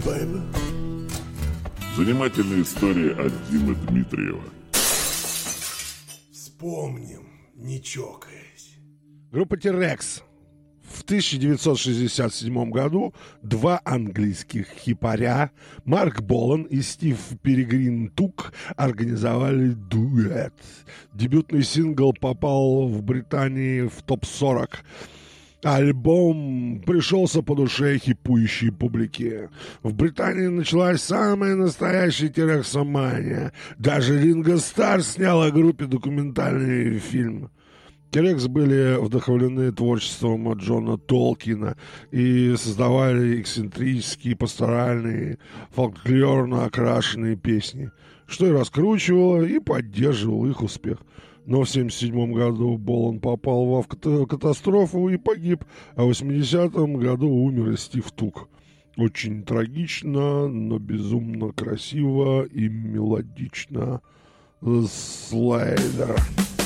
baby. Занимательная история от Димы Дмитриева. Вспомним, не чокаясь. Группа T-Rex. В 1967 году два английских хипаря Марк Болан и Стив Перегрин Тук организовали дуэт. Дебютный сингл попал в Британии в топ-40. Альбом пришелся по душе хипующей публике. В Британии началась самая настоящая терексомания. Даже Ринго Старр снял о группе документальный фильм. T-Rex были вдохновлены творчеством Джона Толкина и создавали эксцентрические, пасторальные, фольклорно окрашенные песни, что и раскручивало и поддерживало их успех. Но в 1977 году Болан попал в автокатастрофу и погиб, а в 80-м году умер и Стив Тук. Очень трагично, но безумно красиво и мелодично. Слайдер.